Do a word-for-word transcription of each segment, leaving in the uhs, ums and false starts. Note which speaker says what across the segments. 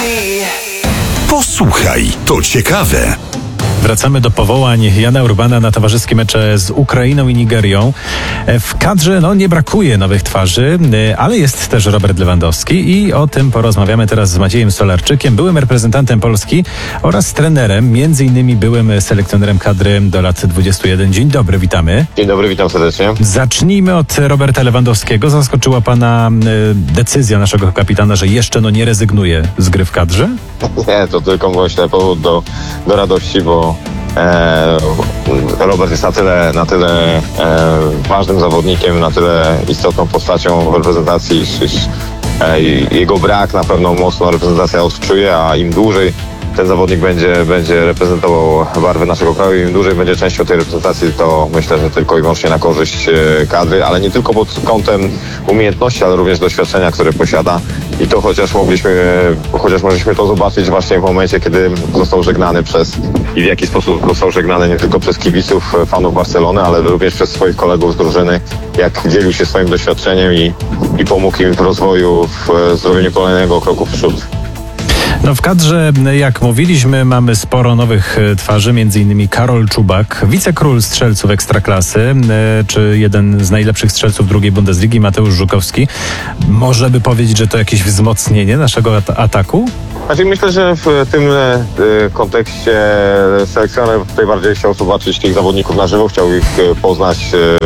Speaker 1: Posłuchaj, to ciekawe.
Speaker 2: Wracamy do powołań Jana Urbana na towarzyskie mecze z Ukrainą i Nigerią. W kadrze no, nie brakuje nowych twarzy, ale jest też Robert Lewandowski i o tym porozmawiamy teraz z Maciejem Stolarczykiem, byłym reprezentantem Polski oraz trenerem, między innymi byłym selekcjonerem kadry do lat dwudziestu jeden. Dzień dobry, witamy.
Speaker 3: Dzień dobry, witam serdecznie.
Speaker 2: Zacznijmy od Roberta Lewandowskiego. Zaskoczyła pana decyzja naszego kapitana, że jeszcze no, nie rezygnuje z gry w kadrze?
Speaker 3: Nie, to tylko myślę powód do, do radości, bo e, Robert jest na tyle, na tyle e, ważnym zawodnikiem, na tyle istotną postacią w reprezentacji, iż, iż e, jego brak na pewno mocno reprezentacja odczuje, a im dłużej ten zawodnik będzie, będzie reprezentował barwy naszego kraju, im dłużej będzie częścią tej reprezentacji, to myślę, że tylko i wyłącznie na korzyść kadry, ale nie tylko pod kątem umiejętności, ale również doświadczenia, które posiada. I to chociaż mogliśmy, chociaż mogliśmy to zobaczyć właśnie w momencie, kiedy został żegnany przez i w jaki sposób został żegnany nie tylko przez kibiców, fanów Barcelony, ale również przez swoich kolegów z drużyny, jak dzielił się swoim doświadczeniem i, i pomógł im w rozwoju, w zrobieniu kolejnego kroku w przód.
Speaker 2: No w kadrze, jak mówiliśmy, mamy sporo nowych twarzy, między innymi Karol Czubak, wicekról strzelców Ekstraklasy, czy jeden z najlepszych strzelców drugiej Bundesligi, Mateusz Żukowski. Może by powiedzieć, że to jakieś wzmocnienie naszego at- ataku?
Speaker 3: Znaczy myślę, że w tym y, kontekście selekcjoner tutaj bardziej chciał zobaczyć tych zawodników na żywo, chciał ich poznać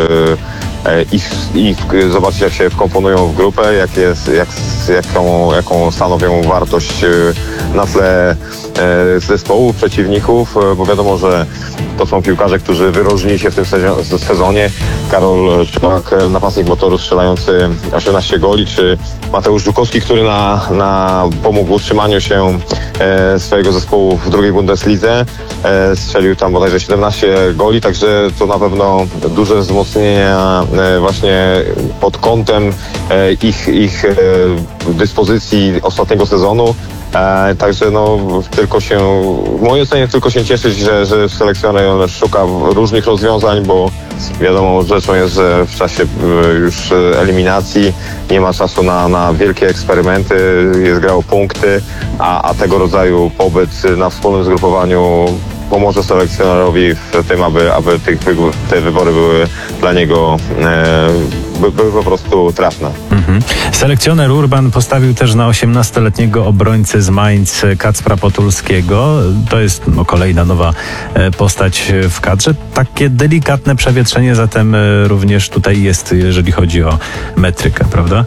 Speaker 3: y, ich, ich zobaczyć, jak się komponują w grupę, jak jest, jak, jaką, jaką stanowią wartość na tle zespołu, przeciwników, bo wiadomo, że to są piłkarze, którzy wyróżnili się w tym sezonie. Karol Czubak, napastnik Motoru strzelający osiemnaście goli, czy Mateusz Żukowski, który na, na pomógł utrzymaniu się e, swojego zespołu w drugiej Bundeslidze. E, strzelił tam bodajże siedemnaście goli, także to na pewno duże wzmocnienia e, właśnie pod kątem e, ich, ich e, dyspozycji ostatniego sezonu. E, także no tylko się, w mojej ocenie tylko się cieszyć, że, że selekcjoner szuka różnych rozwiązań, bo wiadomo rzeczą jest, że w czasie już eliminacji nie ma czasu na, na wielkie eksperymenty, jest gra o punkty, a, a tego rodzaju pobyt na wspólnym zgrupowaniu pomoże selekcjonerowi w tym, aby, aby tych, te wybory były dla niego e, by, były po prostu trafne.
Speaker 2: Mhm. Selekcjoner Urban postawił też na osiemnastoletniego obrońcę z Mainz Kacpra Potulskiego. To jest no, kolejna nowa e, postać w kadrze. Takie delikatne przewietrzenie zatem e, również tutaj jest, jeżeli chodzi o metrykę, prawda?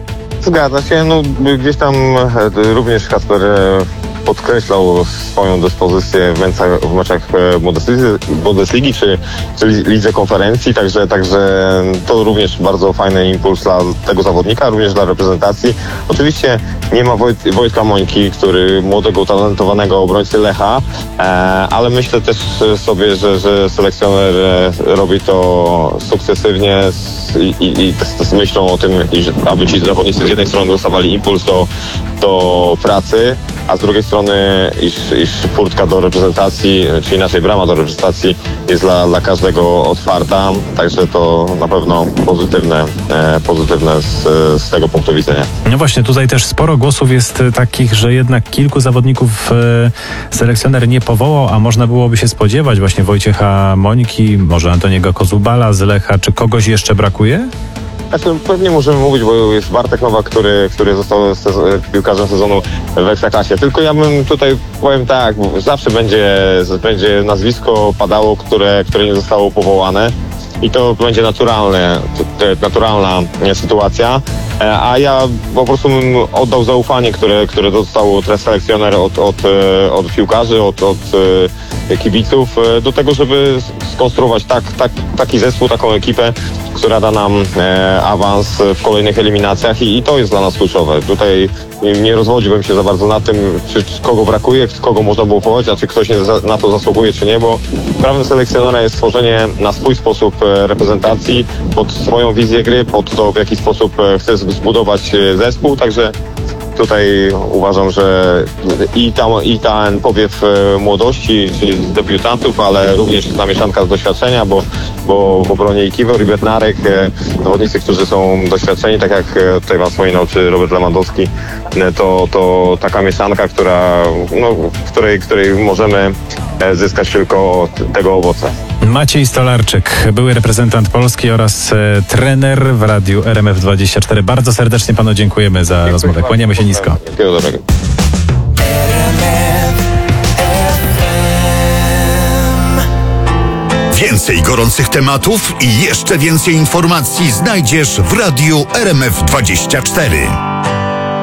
Speaker 3: Zgadza się. No, gdzieś tam e, również Kacper e, podkreślał swoją dyspozycję w meczach, w meczach Bundesligi, Bundesligi czy, czy Lidze Konferencji, także, także to również bardzo fajny impuls dla tego zawodnika, również dla reprezentacji. Oczywiście nie ma Wojt, Wojtka Mońki, który młodego, utalentowanego obrońcy Lecha, e, ale myślę też sobie, że, że selekcjoner robi to sukcesywnie z, i, i z, z myślą o tym, iż, aby ci zawodnicy z jednej strony dostawali impuls do, do pracy, a z drugiej strony, iż, iż furtka do reprezentacji, czy inaczej brama do reprezentacji jest dla, dla każdego otwarta, także to na pewno pozytywne, e, pozytywne z, z tego punktu widzenia.
Speaker 2: No właśnie, tutaj też sporo głosów jest takich, że jednak kilku zawodników e, selekcjoner nie powołał, a można byłoby się spodziewać właśnie Wojciecha Mońki, może Antoniego Kozubala z Lecha, czy kogoś jeszcze brakuje?
Speaker 3: Znaczy, pewnie możemy mówić, bo jest Bartek Nowak, który, który został piłkarzem sezonu w Ekstraklasie. Tylko ja bym tutaj, powiem tak, zawsze będzie, będzie nazwisko padało, które, które nie zostało powołane. I to będzie naturalne, naturalna sytuacja. A ja po prostu bym oddał zaufanie, które, które dostał selekcjoner od, od, od piłkarzy, od, od kibiców, do tego, żeby skonstruować tak, tak, taki zespół, taką ekipę, która da nam e, awans w kolejnych eliminacjach i, i to jest dla nas kluczowe. Tutaj nie rozwodziłbym się za bardzo na tym, czy, czy kogo brakuje, kogo można było powołać, a czy ktoś nie za, na to zasługuje, czy nie, bo prawem selekcjonera jest stworzenie na swój sposób e, reprezentacji, pod swoją wizję gry, pod to, w jaki sposób e, chce zbudować e, zespół, także tutaj uważam, że i, tam, i ten powiew e, młodości, czyli z debiutantów, ale również ta mieszanka z doświadczenia, bo, bo w obronie i Kiwor, i Bednarek, e, zawodnicy, którzy są doświadczeni, tak jak e, tutaj Wam wspominał, czy Robert Lewandowski, e, to, to taka mieszanka, która, no, w której, której możemy e, zyskać tylko tego owoce.
Speaker 2: Maciej Stolarczyk, były reprezentant Polski oraz e, trener w Radiu R M F dwadzieścia cztery. Bardzo serdecznie panu dziękujemy za
Speaker 3: Dziękuję
Speaker 2: rozmowę.
Speaker 3: bardzo.
Speaker 2: Kłaniamy się nisko.
Speaker 3: Wszystkiego dobrego.
Speaker 1: Więcej gorących tematów i jeszcze więcej informacji znajdziesz w Radiu R M F dwadzieścia cztery.